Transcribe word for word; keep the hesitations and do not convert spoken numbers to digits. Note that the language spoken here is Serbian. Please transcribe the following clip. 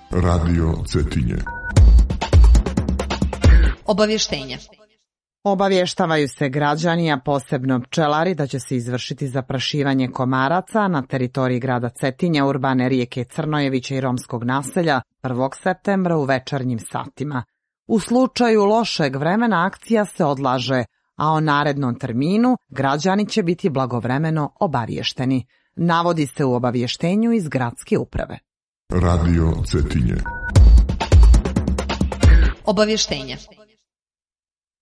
Radio Cetinje. Obavještenje. Obavještavaju se građani, a posebno pčelari, da će se izvršiti zaprašivanje komaraca na teritoriji grada Cetinja, urbane rijeke Crnojevića i romskog naselja prvog septembra u večernjim satima. U slučaju lošeg vremena akcija se odlaže, a o narednom terminu građani će biti blagovremeno obavješteni. Navodi se u obavještenju iz gradske uprave. Radio Cetinje. Obavještenje.